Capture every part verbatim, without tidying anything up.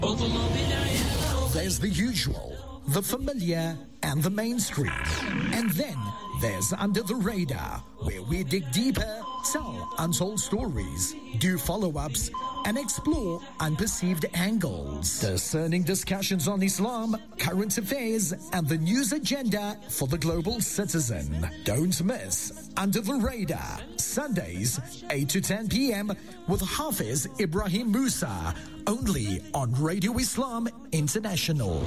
There's the usual, the familiar, and the mainstream. And then there's Under the Radar, where we dig deeper, tell untold stories, do follow-ups, and explore unperceived angles. Discerning discussions on Islam, current affairs, and the news agenda for the global citizen. Don't miss Under the Radar, Sundays, eight to ten p.m. with Hafiz Ibrahim Musa, only on Radio Islam International.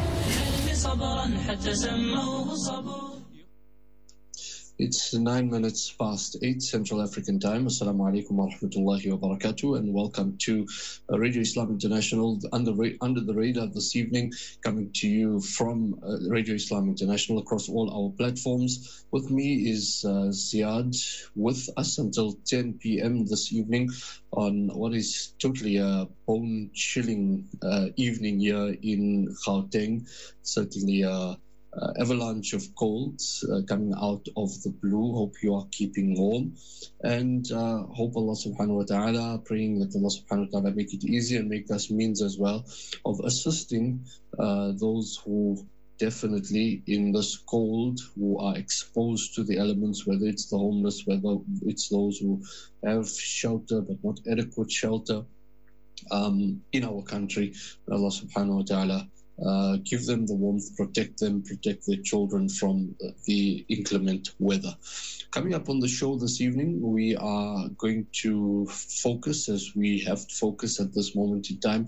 It's nine minutes past eight Central African time. Assalamu alaikum wa rahmatullahi wa barakatuh, and welcome to uh, Radio Islam International under, under the radar this evening, coming to you from uh, Radio Islam International across all our platforms. With me is uh, Ziad, with us until ten p.m. this evening on what is totally a bone-chilling uh, evening here in Gauteng. Certainly a Uh, avalanche of cold uh, coming out of the blue. Hope you are keeping warm, and uh, hope Allah subhanahu wa ta'ala, praying that Allah subhanahu wa ta'ala make it easy and make us means as well of assisting uh, those who definitely in this cold, who are exposed to the elements, whether it's the homeless, whether it's those who have shelter but not adequate shelter um, in our country. Allah subhanahu wa ta'ala Uh, give them the warmth, protect them, protect their children from uh, the inclement weather. Coming up on the show this evening, we are going to focus, as we have to focus at this moment in time,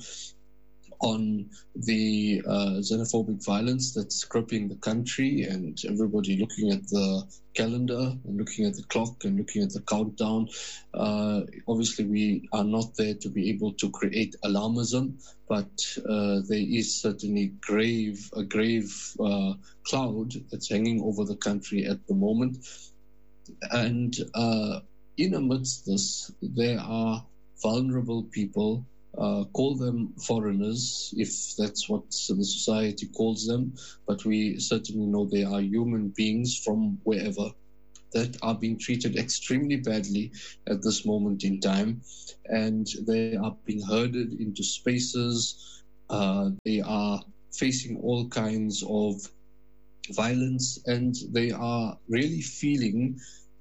on the uh, xenophobic violence that's gripping the country, and everybody looking at the calendar and looking at the clock and looking at the countdown. Uh, obviously, we are not there to be able to create alarmism, but uh, there is certainly grave, a grave uh, cloud that's hanging over the country at the moment. And uh, in amidst this, there are vulnerable people. Uh, call them foreigners, if that's what the society calls them, but we certainly know they are human beings from wherever that are being treated extremely badly at this moment in time, and they are being herded into spaces. Uh, they are facing all kinds of violence, and they are really feeling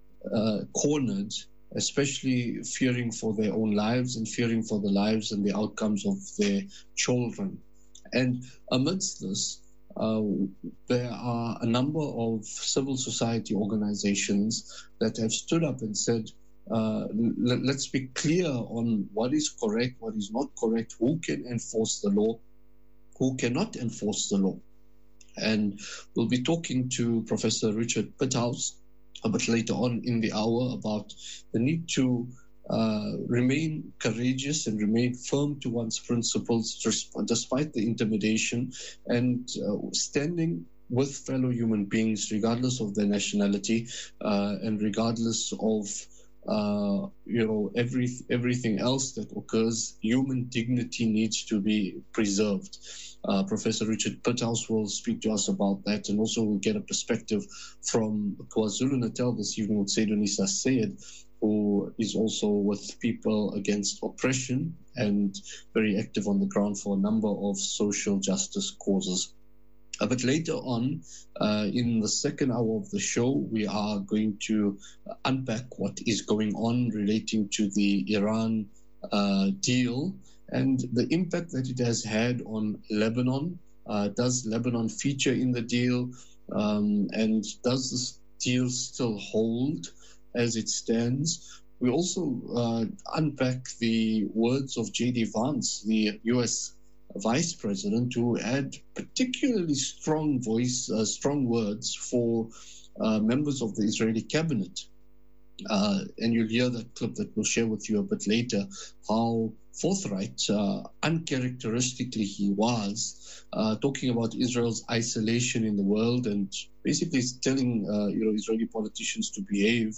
uh, cornered, especially fearing for their own lives and fearing for the lives and the outcomes of their children. And amidst this, uh, there are a number of civil society organizations that have stood up and said, uh, l- let's be clear on what is correct, what is not correct, who can enforce the law, who cannot enforce the law. And we'll be talking to Professor Richard Pithouse a bit later on in the hour about the need to uh, remain courageous and remain firm to one's principles despite the intimidation, and uh, standing with fellow human beings regardless of their nationality uh, and regardless of uh, you know every everything else that occurs. Human dignity needs to be preserved. Uh, Professor Richard Pithouse will speak to us about that, and also we'll get a perspective from KwaZulu-Natal this evening with Sayyidunisa Sayed, who is also with People Against Oppression and very active on the ground for a number of social justice causes. A bit later on, uh, in the second hour of the show, we are going to unpack what is going on relating to the Iran uh, deal and the impact that it has had on Lebanon. Uh, does Lebanon feature in the deal? Um, and does this deal still hold as it stands? We also uh, unpack the words of J D Vance, the U S Vice President, who had particularly strong voice, uh, strong words for uh, members of the Israeli cabinet. Uh, and you'll hear that clip that we'll share with you a bit later, how forthright, uh, uncharacteristically he was, uh, talking about Israel's isolation in the world, and basically telling uh, you know Israeli politicians to behave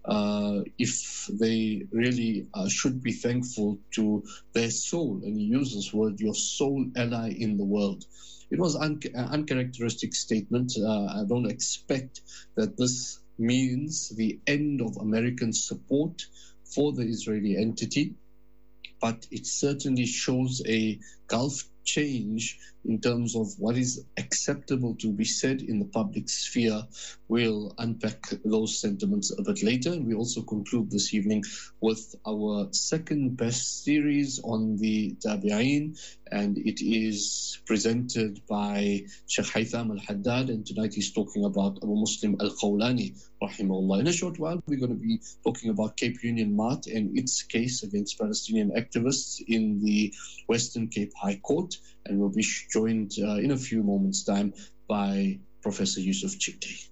uh, if they really uh, should be thankful to their soul, and he used this word, your sole ally in the world. It was an un- uncharacteristic statement. Uh, I don't expect that this means the end of American support for the Israeli entity, but it certainly shows a gulf change in terms of what is acceptable to be said in the public sphere. We'll unpack those sentiments a bit later. And we also conclude this evening with our second best series on the Tabi'een, and it is presented by Sheikh Haytham Al-Haddad, and tonight he's talking about Abu Muslim Al-Khawlani, rahimahullah. In a short while, we're going to be talking about Cape Union Mart and its case against Palestinian activists in the Western Cape High Court, and we'll be joined uh, in a few moments' time by Professor Yusuf Chikti.